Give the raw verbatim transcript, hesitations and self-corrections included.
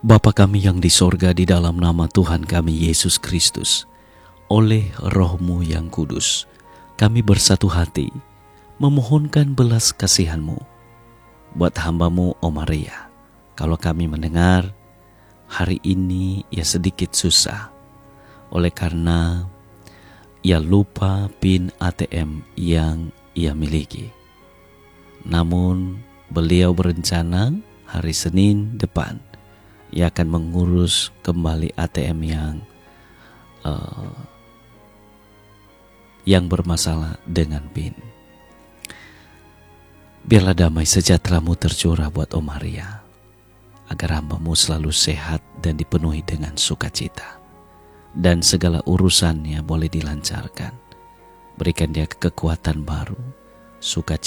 Bapa kami yang di sorga, di dalam nama Tuhan kami Yesus Kristus, oleh Roh-Mu yang kudus, kami bersatu hati memohonkan belas kasihan-Mu buat hamba-Mu Omaria. Kalau kami mendengar hari ini ia sedikit susah, oleh karena ia lupa PIN A T M yang ia miliki. Namun beliau berencana hari Senin depan ia akan mengurus kembali A T M yang uh, yang bermasalah dengan PIN. Biarlah damai sejahtera-Mu tercurah buat Om Maria, agar hamba-Mu selalu sehat dan dipenuhi dengan sukacita, dan segala urusannya boleh dilancarkan. Berikan dia kekuatan baru, sukacita